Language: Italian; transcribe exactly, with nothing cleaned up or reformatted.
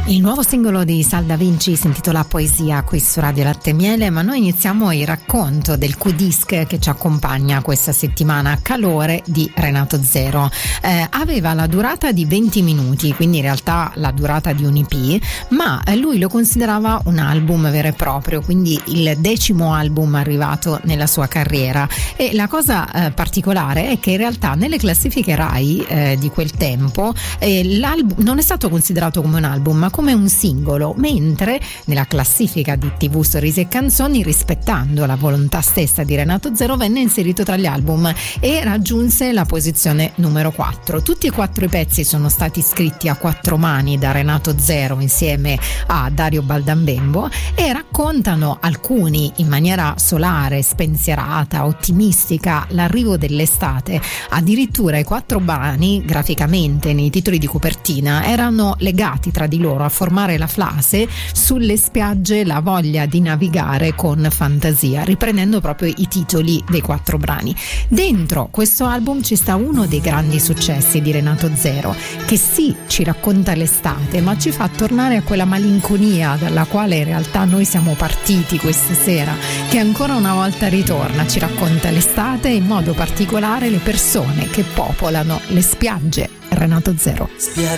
Il nuovo singolo di Sal Da Vinci si intitola Poesia, qui su Radio Latte e Miele, ma noi iniziamo il racconto del Q-Disc che ci accompagna questa settimana, Calore di Renato Zero. Eh, aveva la durata di venti minuti, quindi in realtà la durata di un E P, ma lui lo considerava un album vero e proprio, quindi il decimo album arrivato nella sua carriera. E la cosa eh, particolare è che in realtà nelle classifiche Rai eh, di quel tempo eh, l'album non è stato considerato come un album, ma come un singolo, mentre nella classifica di tivù Sorrisi e Canzoni, rispettando la volontà stessa di Renato Zero, venne inserito tra gli album e raggiunse la posizione numero quattro. Tutti e quattro i pezzi sono stati scritti a quattro mani da Renato Zero insieme a Dario Baldambembo e raccontano, alcuni in maniera solare, spensierata, ottimistica, l'arrivo dell'estate. Addirittura i quattro brani graficamente nei titoli di copertina erano legati tra di loro a formare la frase "sulle spiagge la voglia di navigare con fantasia", riprendendo proprio i titoli dei quattro brani. Dentro questo album ci sta uno dei grandi successi di Renato Zero, che sì, ci racconta l'estate, ma ci fa tornare a quella malinconia dalla quale in realtà noi siamo partiti questa sera, che ancora una volta ritorna, ci racconta l'estate e in modo particolare le persone che popolano le spiagge. Renato Zero. Spiaggia